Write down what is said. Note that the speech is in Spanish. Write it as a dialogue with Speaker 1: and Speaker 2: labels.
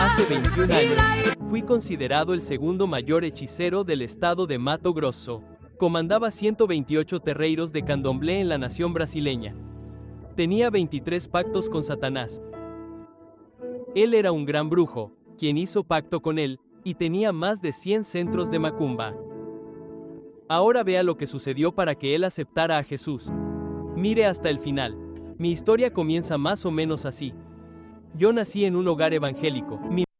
Speaker 1: Hace 21 años, fui considerado el segundo mayor hechicero del estado de Mato Grosso. Comandaba 128 terreiros de candomblé en la nación brasileña. Tenía 23 pactos con Satanás. Él era un gran brujo, quien hizo pacto con él, y tenía más de 100 centros de macumba. Ahora vea lo que sucedió para que él aceptara a Jesús. Mire hasta el final. Mi historia comienza más o menos así. Yo nací en un hogar evangélico.